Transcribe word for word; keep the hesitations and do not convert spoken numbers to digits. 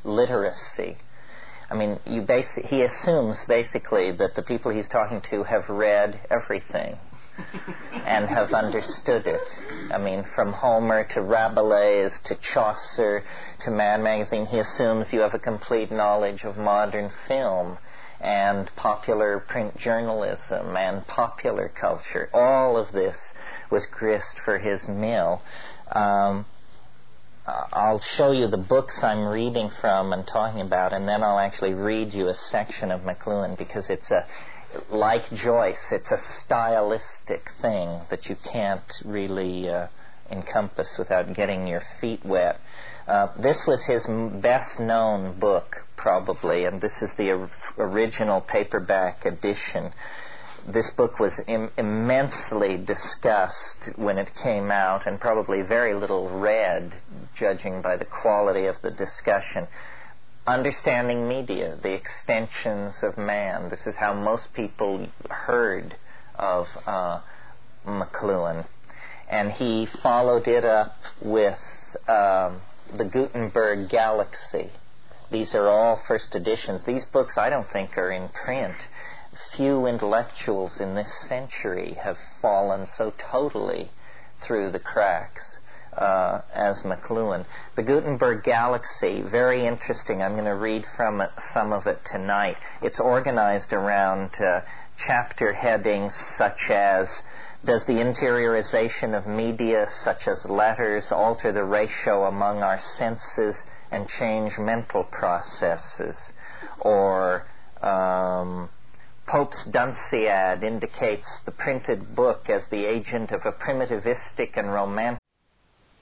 literacy. I mean, you basi- he assumes basically that the people he's talking to have read everything and have understood it. I mean, from Homer to Rabelais to Chaucer to Mad Magazine, he assumes you have a complete knowledge of modern film and popular print journalism and popular culture. All of this was grist for his mill. Um, I'll show you the books I'm reading from and talking about, and then I'll actually read you a section of McLuhan, because it's a, like Joyce, it's a stylistic thing that you can't really uh, encompass without getting your feet wet. Uh, this was his m- best-known book, probably, and this is the or- original paperback edition. This book was Im- immensely discussed when it came out, and probably very little read, judging by the quality of the discussion. Understanding Media, the Extensions of Man. This is how most people heard of uh, McLuhan. And he followed it up with um, the Gutenberg Galaxy. These are all first editions. These books I don't think are in print. Few intellectuals in this century have fallen so totally through the cracks uh, as McLuhan. The Gutenberg Galaxy, very interesting. I'm going to read from it, some of it tonight. It's organized around uh, chapter headings such as, does the interiorization of media such as letters alter the ratio among our senses and change mental processes? Or um, Pope's Dunciad indicates the printed book as the agent of a primitivistic and romantic